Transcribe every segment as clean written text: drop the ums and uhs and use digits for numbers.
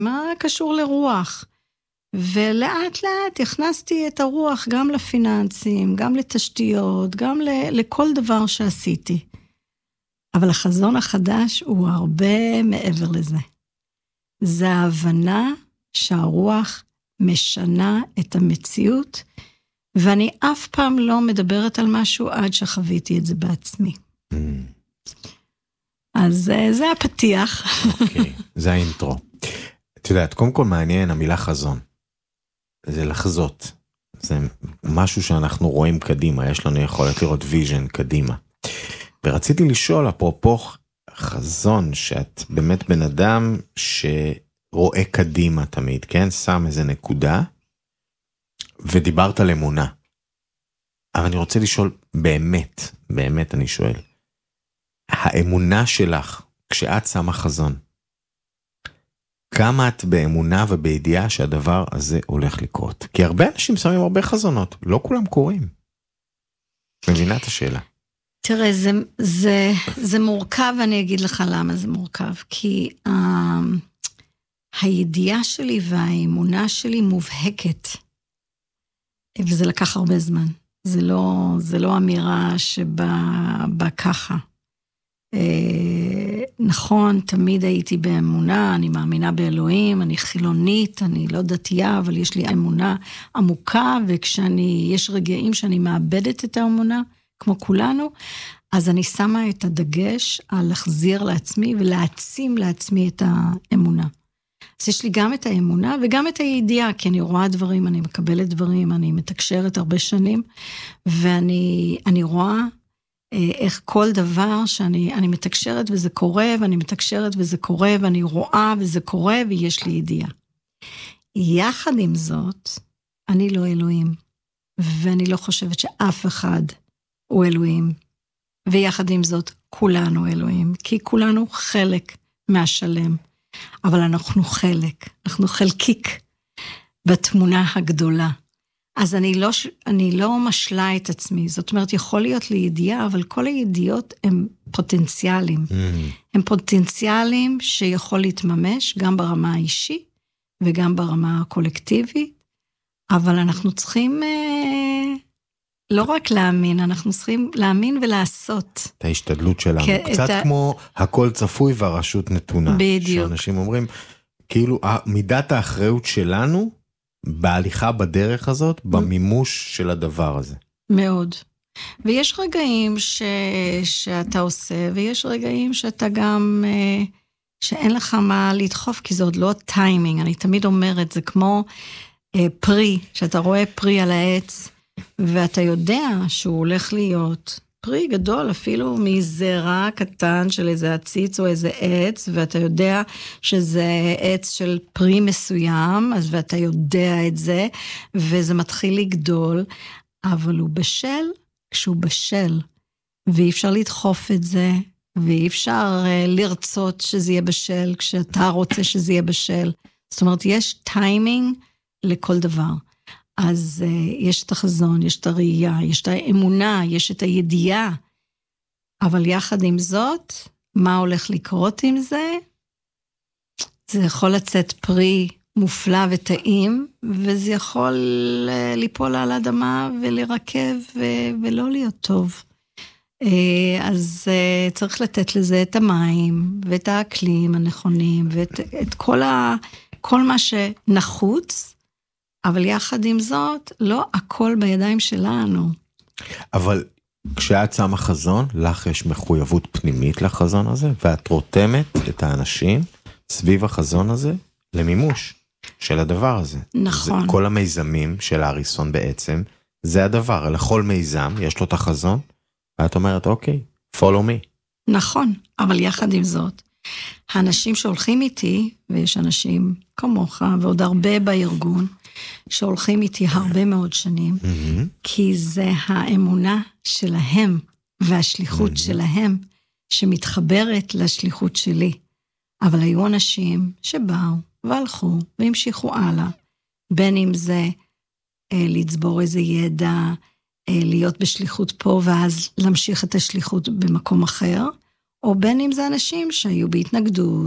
מה קשור לרוח? ולאט לאט הכנסתי את הרוח גם לפיננסים, גם לתשתיות, גם לכל דבר שעשיתי. אבל החזון החדש הוא הרבה מעבר לזה. זה ההבנה שהרוח משנה את המציאות, ואני אף פעם לא מדברת על משהו עד שחוויתי את זה בעצמי. אז זה הפתיח. אוקיי, זה האינטרו. את יודעת, קודם כל מעניין המילה חזון. זה לחזות. זה משהו שאנחנו רואים קדימה, יש לנו יכולת לראות ויז'ן קדימה. ורציתי לשאול, אפרופו חזון, שאת באמת בן אדם שרואה קדימה תמיד, כן? שם איזה נקודה, ודיברת על אמונה. אבל אני רוצה לשאול, באמת אני שואל, האמונה שלך, כשאת שמה חזון, כמה את באמונה ובידיעה שהדבר הזה הולך לקרות? כי הרבה אנשים שמים הרבה חזונות, לא כולם קוראים. מבינה את השאלה? תראה, זה מורכב, אני אגיד לך למה זה מורכב, כי הידיעה שלי והאמונה שלי מובהקת, וזה לקח הרבה זמן. זה לא אמירה שבא ככה. נכון, תמיד הייתי באמונה, אני מאמינה באלוהים, אני חילונית, אני לא דתייה, אבל יש לי אמונה עמוקה, יש רגעים שאני מאבדת את האמונה, כמו כולנו, אז אני שמה את הדגש על להחזיר לעצמי ולהעצים לעצמי את האמונה. אז יש לי גם את האמונה וגם את הידיעה, כי אני רואה דברים, אני מקבלת דברים, אני מתקשרת הרבה שנים, ואני רואה איך כל דבר שאני מתקשרת וזה קורה, ואני מתקשרת וזה קורה, ואני רואה וזה קורה, ויש לי ידיעה. יחד עם זאת, אני לא אלוהים, ואני לא חושבת שאף אחד הוא אלוהים, ויחד עם זאת, כולנו אלוהים, כי כולנו חלק מהשלם, אבל אנחנו חלקיק בתמונה הגדולה. אז אני לא משלה את עצמי, זאת אומרת, יכול להיות לי ידיעה, אבל כל הידיעות הם פוטנציאלים. הם פוטנציאלים שיכול להתממש גם ברמה האישית, וגם ברמה הקולקטיבית, אבל אנחנו צריכים לא רק להאמין, אנחנו צריכים להאמין ולעשות. את ההשתדלות שלנו, קצת כמו הכל צפוי והרשות נתונה. בדיוק. שאנשים אומרים, כאילו, מידת האחריות שלנו, בהליכה בדרך הזאת, במימוש של הדבר הזה. מאוד. ויש רגעים שאתה עושה, ויש רגעים שאתה גם, שאין לך מה לדחוף, כי זה עוד לא טיימינג, אני תמיד אומרת, זה כמו פרי, שאתה רואה פרי על העץ, ואתה יודע שהוא הולך להיות פרי גדול, אפילו מזרע קטן של איזה עציץ או איזה עץ, ואתה יודע שזה עץ של פרי מסוים, אז ואתה יודע את זה, וזה מתחיל לגדול, אבל הוא בשל כשהוא בשל, ואי אפשר לדחוף את זה, ואי אפשר לרצות שזה יהיה בשל, כשאתה רוצה שזה יהיה בשל. זאת אומרת, יש טיימינג לכל דבר. אז יש את החזון, יש את הראייה, יש את האמונה, יש את הידיעה, אבל יחד עם זאת, מה הולך לקרות עם זה? זה יכול לצאת פרי מופלא וטעים, וזה יכול ליפול על האדמה ולרכב ולא להיות טוב. אז צריך לתת לזה את המים, ואת האקלים הנכונים, ואת כל מה שנחוץ, אבל יחד עם זאת, לא הכל בידיים שלנו. אבל כשאת שמה חזון, לך יש מחויבות פנימית לחזון הזה, ואת רותמת את האנשים סביב החזון הזה למימוש של הדבר הזה. נכון. כל המיזמים של האריסון בעצם, זה הדבר. לכל מיזם יש לו את החזון, ואת אומרת, אוקיי, follow me. נכון, אבל יחד עם זאת, האנשים שהולכים איתי, ויש אנשים כמוך, ועוד הרבה בארגון, שהולכים איתי הרבה מאוד שנים, כי זה האמונה שלהם, והשליחות שלהם, שמתחברת לשליחות שלי. אבל היו אנשים שבאו, והלכו, והמשיכו הלאה, בין אם זה לצבור איזה ידע, להיות בשליחות פה, ואז להמשיך את השליחות במקום אחר, או בין אם זה אנשים שהיו בהתנגדות,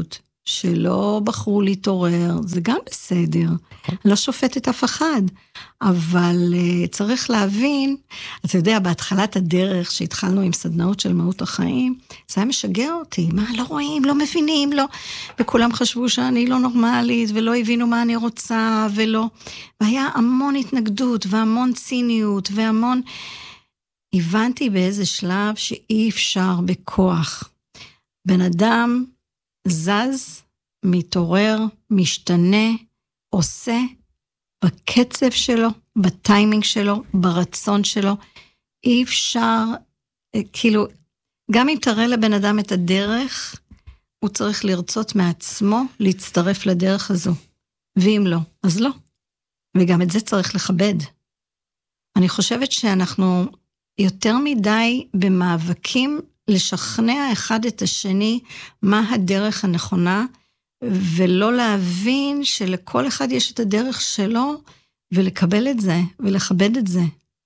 שלא בחרו להתעורר, זה גם בסדר. לא שופטת אף אחד, אבל צריך להבין, אתה יודע, בהתחלת הדרך שהתחלנו עם סדנאות של מהות החיים, זה היה משגע אותי, מה, לא רואים, לא מבינים, לא, וכולם חשבו שאני לא נורמלית, ולא הבינו מה אני רוצה, והיה המון התנגדות, והמון ציניות, והמון, הבנתי באיזה שלב שאי אפשר בכוח. בן אדם זז, מתעורר, משתנה, עושה, בקצב שלו, בטיימינג שלו, ברצון שלו, אי אפשר, כאילו, גם אם תראה לבן אדם את הדרך, הוא צריך לרצות מעצמו להצטרף לדרך הזו, ואם לא, אז לא. וגם את זה צריך לכבד. אני חושבת שאנחנו יותר מדי במאבקים לשכנע אחד את השני מה הדרך הנכונה, ולא להבין שלכל אחד יש את הדרך שלו, ולקבל את זה, ולכבד את זה.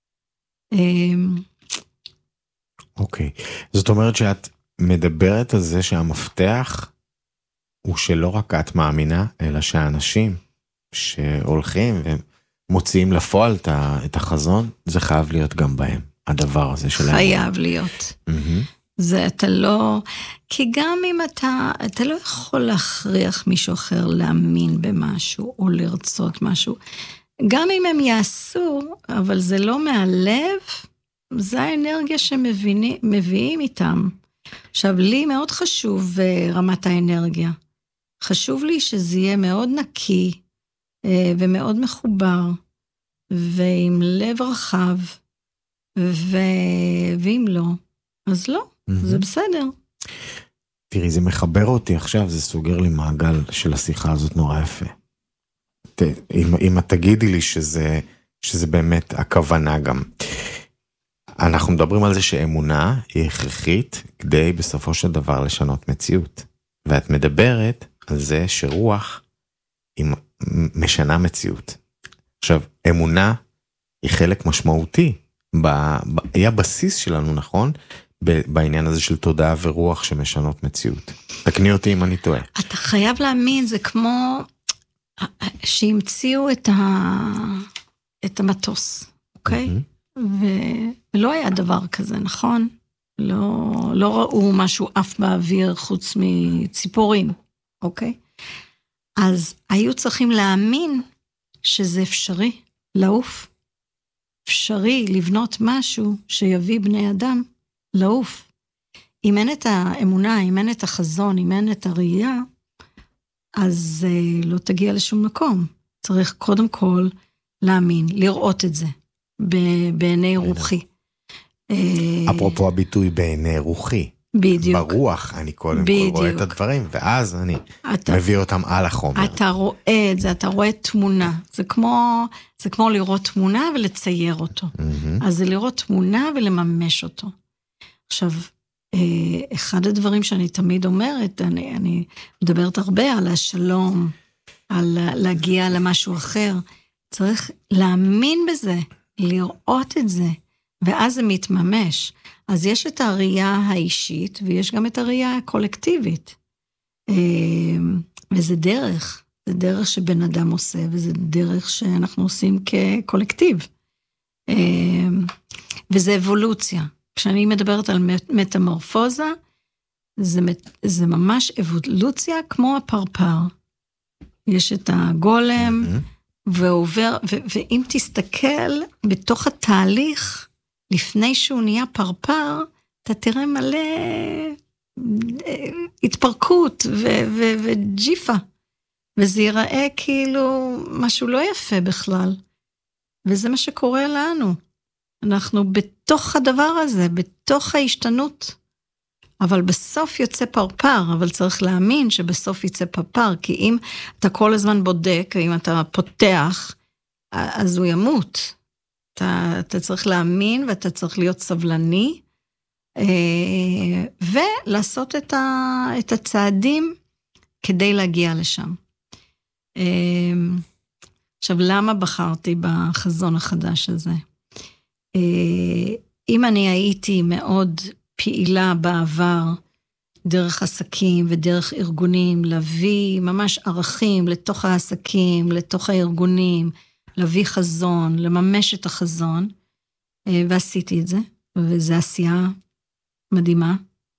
אוקיי. זאת אומרת שאת מדברת על זה שהמפתח הוא שלא רק את מאמינה, אלא שהאנשים שהולכים ומוציאים לפועל את החזון, זה חייב להיות גם בהם, הדבר הזה שלהם. חייב להיות. זה אתה לא, כי גם אם אתה לא יכול להכריח מישהו אחר להאמין במשהו, או לרצות משהו, גם אם הם יעשו, אבל זה לא מהלב, זה האנרגיה שמביאים איתם. עכשיו, לי מאוד חשוב רמת האנרגיה. חשוב לי שזה יהיה מאוד נקי, ומאוד מחובר, ועם לב רחב, ואם לא, אז לא, זה בסדר. תראי, זה מחבר אותי עכשיו, זה סוגר לי מעגל של השיחה הזאת נורא יפה. אם את תגידי לי שזה באמת הכוונה גם. אנחנו מדברים על זה שאמונה היא הכרחית כדי בסופו של דבר לשנות מציאות. ואת מדברת על זה שרוח היא משנה מציאות. עכשיו, אמונה היא חלק משמעותי, היא הבסיס שלנו, נכון? בעניין הזה של תודעה ורוח שמשנות מציאות. תקני אותי אם אני טועה. אתה חייב להאמין, זה כמו שהמציאו את המטוס, אוקיי? ולא היה דבר כזה, נכון? לא ראו משהו אף באוויר חוץ מציפורים, אוקיי? אז היו צריכים להאמין שזה אפשרי לעוף. אפשרי לבנות משהו שיביא בני אדם לעוף. אם אין את האמונה, אם אין את החזון, אם אין את הראייה, אז לא תגיע לשום מקום. צריך קודם כל להאמין, לראות את זה בעיני רוחי. אפרופו הביטוי בעיני רוחי. בדיוק. ברוח אני קודם כל רואה את הדברים, ואז אני מביא אותם על החומר. אתה רואה את זה, אתה רואה תמונה. זה כמו לראות תמונה ולצייר אותו. אז זה לראות תמונה ולממש אותו. עכשיו, אחד הדברים שאני תמיד אומרת, אני מדברת הרבה על השלום, על להגיע למשהו אחר. צריך להאמין בזה, לראות את זה, ואז זה מתממש. אז יש את הראייה האישית, ויש גם את הראייה הקולקטיבית. וזה דרך, זה דרך שבן אדם עושה, וזה דרך שאנחנו עושים כקולקטיב. וזה אבולוציה. כשאני מדברת על מטמורפוזה, זה ממש אבולוציה כמו הפרפר. יש את הגולם, ועובר, ואם תסתכל בתוך התהליך, לפני שהוא נהיה פרפר, אתה תראה מלא התפרקות וג'יפה. וזה ייראה כאילו משהו לא יפה בכלל. וזה מה שקורה לנו. אנחנו בתוך הדבר הזה, בתוך ההשתנות. אבל בסוף יוצא פרפר, אבל צריך להאמין שבסוף יצא פרפר, כי אם אתה כל הזמן בודק, אם אתה פותח, אז הוא ימות. אתה צריך להאמין, ואתה צריך להיות סבלני, ולעשות את הצעדים כדי להגיע לשם. עכשיו, למה בחרתי בחזון החדש הזה? אם אני הייתי מאוד פעילה בעבר, דרך עסקים ודרך ארגונים, להביא ממש ערכים לתוך העסקים, לתוך הארגונים, להביא חזון, לממש את החזון, ועשיתי את זה, וזו עשייה מדהימה,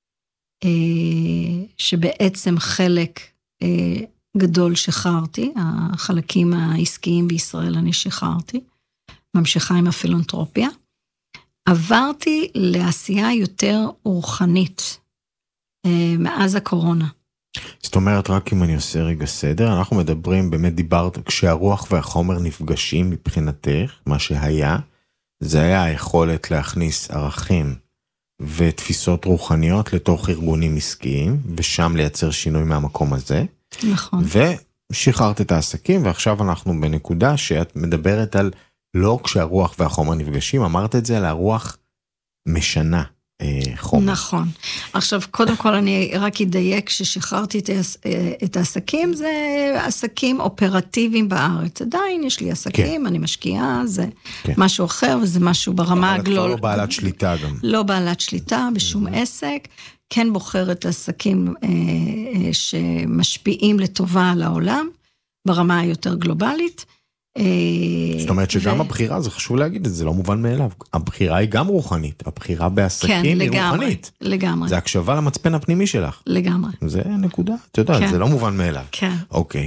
שבעצם חלק גדול שחררתי, החלקים העסקיים בישראל אני שחררתי, ממשיכה עם הפילנתרופיה, עברתי לעשייה יותר רוחנית, מאז הקורונה. זאת אומרת, רק אם אני עושה רגע סדר, אנחנו מדברים, באמת דיברת, כשהרוח והחומר נפגשים מבחינתך, מה שהיה, זה היה היכולת להכניס ערכים ותפיסות רוחניות לתוך ארגונים עסקיים, ושם לייצר שינוי מהמקום הזה. נכון. ושחררת את העסקים, ועכשיו אנחנו בנקודה שאת מדברת על לא כשהרוח והחומר נפגשים, אמרת את זה, אלא הרוח משנה חומר. נכון. עכשיו, קודם כל אני רק אדייק ששחררתי את העסקים, זה עסקים אופרטיביים בארץ. עדיין יש לי עסקים, אני משקיעה, זה משהו אחר, וזה משהו ברמה הגלובלית. אבל את לא בעלת שליטה גם. לא בעלת שליטה בשום עסק, כן בוחרת עסקים שמשפיעים לטובה על העולם, ברמה היותר גלובלית. זאת אומרת שגם הבחירה, זה חשוב להגיד את זה, לא מובן מאליו. הבחירה היא גם רוחנית, הבחירה בעסקים היא רוחנית. לגמרי. זה הקשבה למצפן הפנימי שלך. לגמרי. זה נקודה, את יודעת, זה לא מובן מאליו. כן. אוקיי.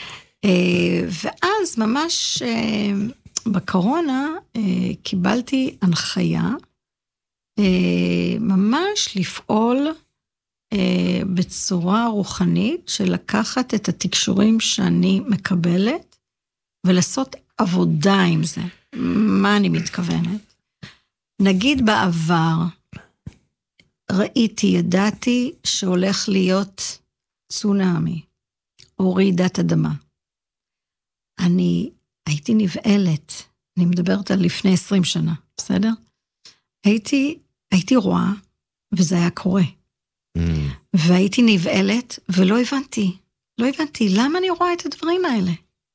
ואז ממש בקורונה קיבלתי הנחיה, ממש לפעול בצורה רוחנית, של לקחת את התקשורים שאני מקבלת, ולעשות עבודה עם זה. מה אני מתכוונת? נגיד בעבר, ראיתי, ידעתי שהולך להיות צונאמי, או רעידת אדמה. אני הייתי נבעלת, אני מדברת על לפני 20 שנה, בסדר? הייתי רואה, וזה היה קורה. והייתי נבעלת, ולא הבנתי למה אני רואה את הדברים האלה.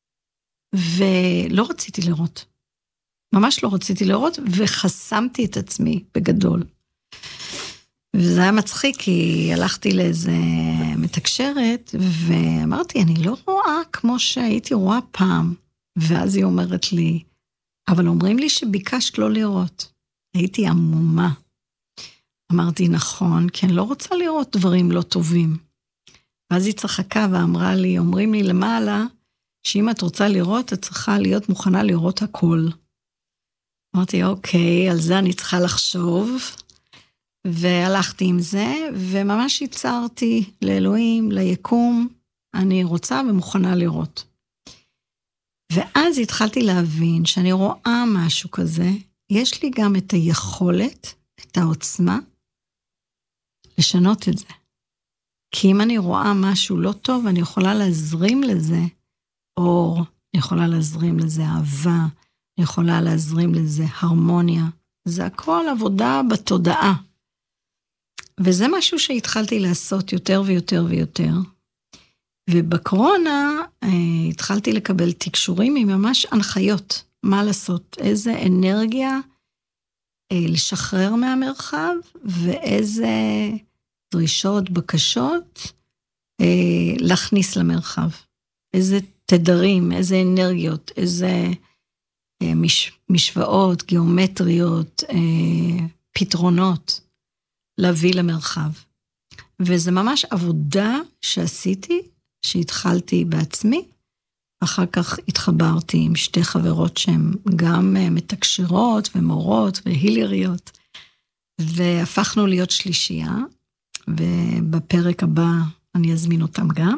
ולא רציתי לראות. ממש לא רציתי לראות, וחסמתי את עצמי בגדול. וזה היה מצחיק, כי הלכתי לאיזה מתקשרת, ואמרתי, אני לא רואה כמו שהייתי רואה פעם. ואז היא אומרת לי, אבל אומרים לי שביקשת לא לראות. הייתי עמומה. אמרתי, נכון, כי אני לא רוצה לראות דברים לא טובים. ואז היא צחקה ואמרה לי, אומרים לי למעלה, שאם את רוצה לראות, את צריכה להיות מוכנה לראות הכל. אמרתי, אוקיי, על זה אני צריכה לחשוב, והלכתי עם זה, וממש יצרתי לאלוהים, ליקום, אני רוצה ומוכנה לראות. ואז התחלתי להבין שאני רואה משהו כזה, יש לי גם את היכולת, את העוצמה, לשנות את זה. כי אם אני רואה משהו לא טוב, אני יכולה להזרים לזה אור, אני יכולה להזרים לזה אהבה, אני יכולה להזרים לזה הרמוניה. זה הכל עבודה בתודעה. וזה משהו שהתחלתי לעשות יותר ויותר ויותר. ובקורונה התחלתי לקבל תקשורים עם ממש הנחיות. מה לעשות? איזה אנרגיה לשחרר מהמרחב, ואיזה דרישות, בקשות להכניס למרחב. איזה תדרים, איזה אנרגיות, איזה משוואות, גיאומטריות, פתרונות להביא למרחב. וזה ממש עבודה שעשיתי, שהתחלתי בעצמי, אחר כך התחברתי עם שתי חברות שהן גם מתקשרות ומורות והילריות, והפכנו להיות שלישייה, ובפרק הבא אני אזמין אותם גם,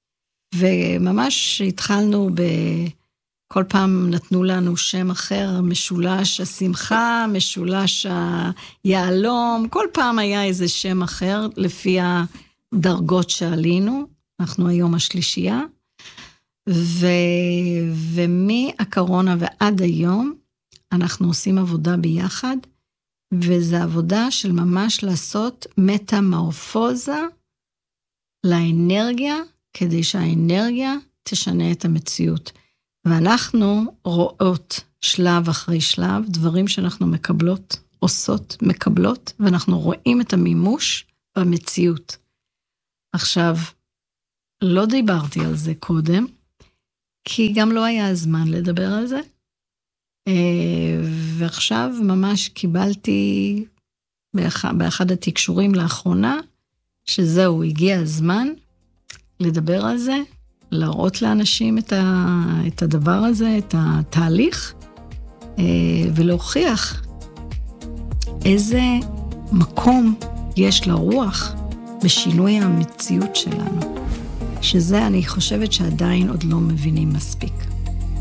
וממש התחלנו כל פעם נתנו לנו שם אחר, משולש השמחה, משולש היעלום, כל פעם היה איזה שם אחר, לפי הדרגות שעלינו, אנחנו היום השלישייה, ומהקורונה ועד היום, אנחנו עושים עבודה ביחד, וזו עבודה של ממש לעשות מטמורפוזה לאנרגיה, כדי שהאנרגיה תשנה את המציאות. ואנחנו רואות שלב אחרי שלב, דברים שאנחנו מקבלות, עושות, מקבלות, ואנחנו רואים את המימוש במציאות. עכשיו, לא דיברתי על זה קודם, כי גם לא היה הזמן לדבר על זה, ועכשיו ממש קיבלתי באחד התקשורים לאחרונה, שזהו, הגיע הזמן לדבר על זה, להראות לאנשים את הדבר הזה, את התהליך, ולהוכיח איזה מקום יש לרוח בשינוי המציאות שלנו, שזה אני חושבת שעדיין עוד לא מבינים מספיק.